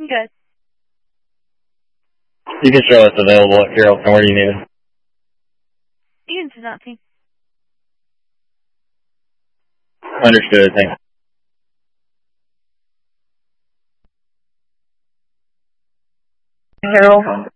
Good. You can show us available at Carrollton. Where do you need it? You can nothing. Understood. Thanks. Carroll.